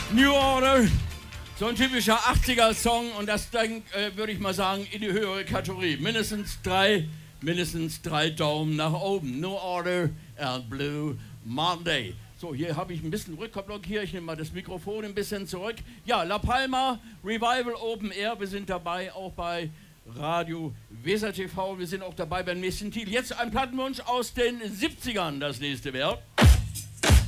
New Order, so ein typischer 80er-Song und das dann, würde ich mal sagen, in die höhere Kategorie. Mindestens drei Daumen nach oben. New Order and Blue Monday. So, hier habe ich ein bisschen Rückkopplung hier. Ich nehme mal das Mikrofon ein bisschen zurück. Ja, La Palma, Revival Open Air. Wir sind dabei, auch bei Radio Weser TV. Wir sind auch dabei beim nächsten Titel. Jetzt ein Plattenwunsch aus den 70ern, das nächste wäre.